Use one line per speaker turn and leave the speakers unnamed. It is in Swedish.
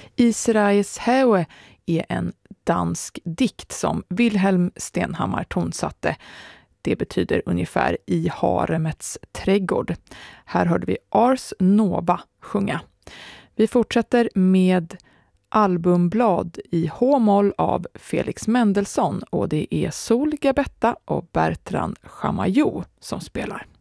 Israels Häue är en dansk dikt som Wilhelm Stenhammar tonsatte. Det betyder ungefär i haremets trädgård. Här hörde vi Ars Nova sjunga. Vi fortsätter med albumblad i H-moll av Felix Mendelssohn och det är Sol Gabetta och Bertrand Chamayou som spelar.